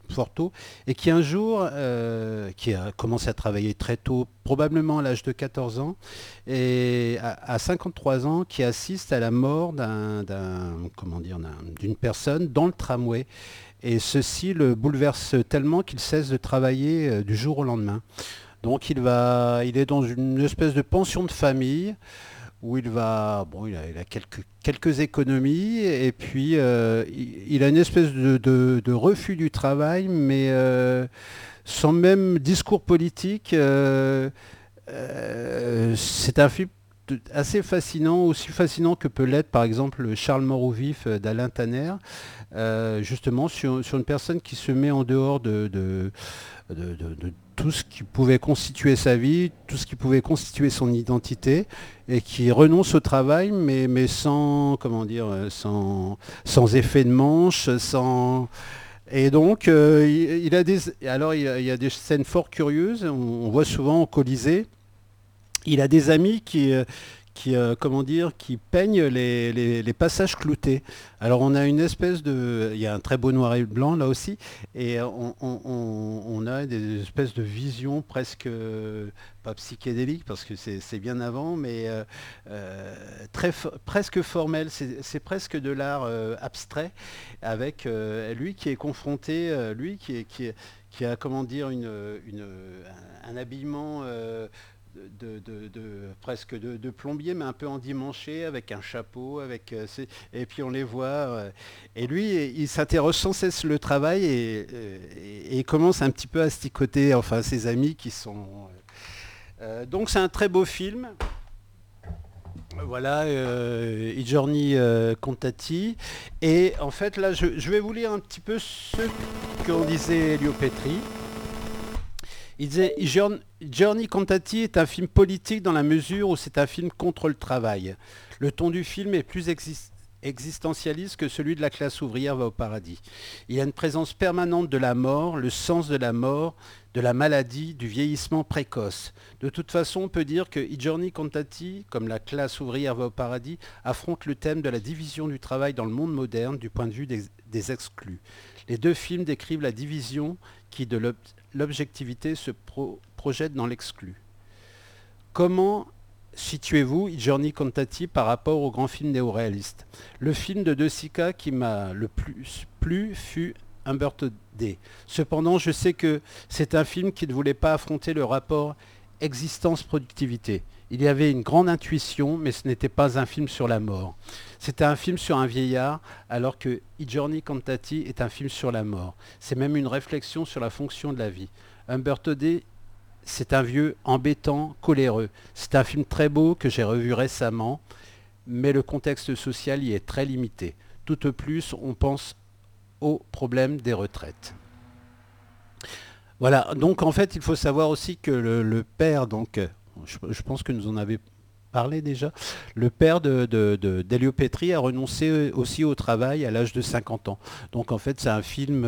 fort tôt, et qui un jour, qui a commencé à travailler très tôt, probablement à l'âge de 14 ans, et à 53 ans, qui assiste à la mort comment dire, d'une personne dans le tramway. Et ceci le bouleverse tellement qu'il cesse de travailler du jour au lendemain. Donc il est dans une espèce de pension de famille où il a quelques économies et puis il a une espèce de refus du travail, mais sans même discours politique. C'est un film assez fascinant, aussi fascinant que peut l'être par exemple Charles mort ou vif d'Alain Tanner, justement sur une personne qui se met en dehors de tout ce qui pouvait constituer sa vie, tout ce qui pouvait constituer son identité, et qui renonce au travail, mais sans, comment dire, sans effet de manche, sans... Et donc, il y a des scènes fort curieuses. On voit souvent au Colisée, il a des amis comment dire, qui peignent les passages cloutés. Alors on a une espèce de, il y a un très beau noir et blanc là aussi, et on a des espèces de visions presque, pas psychédéliques parce que c'est bien avant, mais presque formelles. C'est presque de l'art abstrait, avec lui qui est confronté, lui qui a, comment dire, un habillement presque de plombier, mais un peu endimanché, avec un chapeau, et puis on les voit. Et lui, il s'interroge sans cesse le travail et il commence un petit peu à sticoter, enfin, ses amis qui sont. Donc c'est un très beau film. Voilà, I Giorni Contatti. Et en fait, là, je vais vous lire un petit peu ce qu'en disait Elio Petri. Il disait Giorni Contatti est un film politique dans la mesure où c'est un film contre le travail. Le ton du film est plus existentialiste que celui de La classe ouvrière va au paradis. Il y a une présence permanente de la mort, le sens de la mort, de la maladie, du vieillissement précoce. De toute façon, on peut dire que I Giorni Contatti, comme La classe ouvrière va au paradis, affronte le thème de la division du travail dans le monde moderne du point de vue des exclus. Les deux films décrivent la division qui, de l'objectivité, se projette dans l'exclu. Comment situez-vous I Giorni Contatti par rapport au grand film néo-réaliste? Le film de De Sica qui m'a le plus plu fut Umberto D. Cependant, je sais que c'est un film qui ne voulait pas affronter le rapport existence-productivité. Il y avait une grande intuition, mais ce n'était pas un film sur la mort. C'était un film sur un vieillard, alors que I Giorni Contatti est un film sur la mort. C'est même une réflexion sur la fonction de la vie. Umberto D, c'est un vieux embêtant, coléreux. C'est un film très beau que j'ai revu récemment, mais le contexte social y est très limité. Tout au plus, on pense au problème des retraites. Voilà, donc en fait, il faut savoir aussi que le père, donc, je pense que nous en avions parlé déjà, le père d'Elio Petri a renoncé aussi au travail à l'âge de 50 ans. Donc en fait, c'est un film,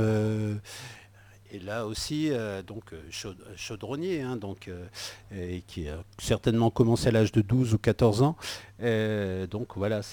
et là aussi, chaudronnier, hein, et qui a certainement commencé à l'âge de 12 ou 14 ans. Donc voilà,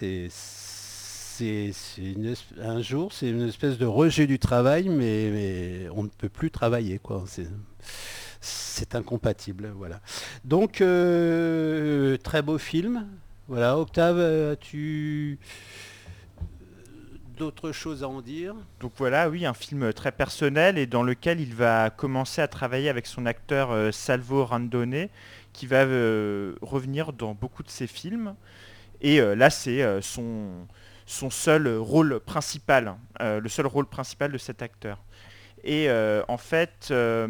un jour, c'est une espèce de rejet du travail, mais on ne peut plus travailler, quoi. C'est incompatible, voilà. Donc, très beau film. Voilà, Octave, as-tu d'autres choses à en dire? Donc voilà, oui, un film très personnel et dans lequel il va commencer à travailler avec son acteur Salvo Randone, qui va revenir dans beaucoup de ses films. Et là, c'est son seul rôle principal, le seul rôle principal de cet acteur. Et en fait,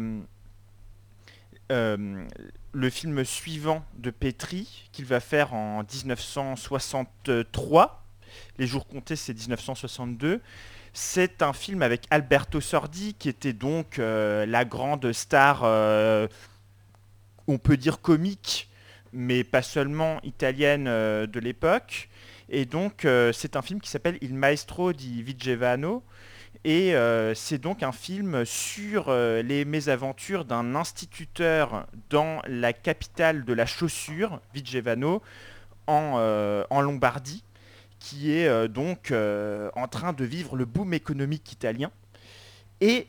euh, le film suivant de Petri, qu'il va faire en 1963, Les jours comptés, c'est 1962. C'est un film avec Alberto Sordi, qui était donc la grande star, on peut dire comique, mais pas seulement italienne de l'époque. Et donc, c'est un film qui s'appelle Il Maestro di Vigevano. Et c'est donc un film sur les mésaventures d'un instituteur dans la capitale de la chaussure, Vigevano, en Lombardie, qui est donc en train de vivre le boom économique italien. Et